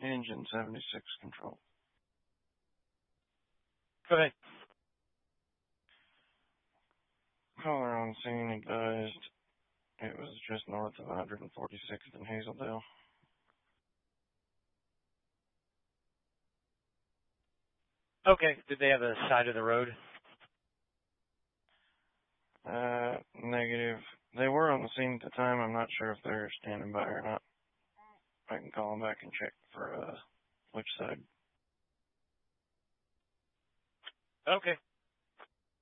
Engine 76 control. Go ahead. Caller on scene advised it was just north of 146th and Hazeldale. Okay. Did they have a side of the road? Negative. They were on the scene at the time. I'm not sure if they're standing by or not. I can call them back and check for which side. Okay.